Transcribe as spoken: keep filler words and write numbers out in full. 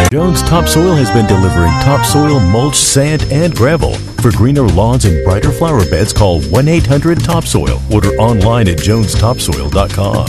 Jones Topsoil has been delivering topsoil, mulch, sand, and gravel. For greener lawns and brighter flower beds, call one eight hundred topsoil. Order online at jones topsoil dot com.